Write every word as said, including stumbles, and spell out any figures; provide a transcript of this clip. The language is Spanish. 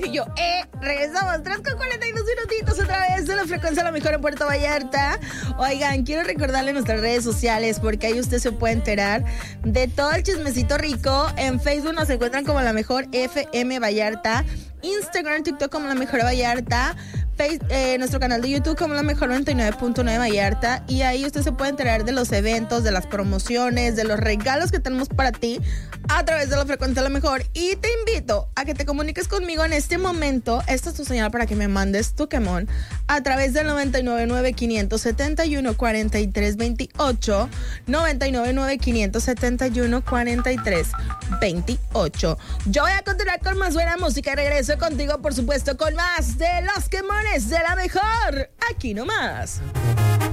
tuyo. Eh, regresamos tres con cuarenta y dos minutitos otra vez de la frecuencia La Mejor en Puerto Vallarta. Oigan, quiero recordarle nuestras redes sociales porque ahí usted se puede enterar de todo el chismecito rico. En Facebook nos encuentran como La Mejor F M Vallarta, Instagram, TikTok como La Mejor Vallarta, Face, eh, nuestro canal de YouTube como La Mejor noventa y nueve punto nueve Vallarta, y ahí usted se puede enterar de los eventos, de las promociones, de los regalos que tenemos para ti a través de la frecuencia La Mejor. Y te invito a que te comuniques conmigo en este momento. Esta es tu señal para que me mandes tu quemón a través del noventa y nueve nueve, quinientos setenta y uno, cuarenta y tres veintiocho, noventa y nueve nueve, quinientos setenta y uno, cuarenta y tres veintiocho. Yo voy a continuar con más buena música y regreso contigo, por supuesto, con más de los quemones de La Mejor, aquí nomás.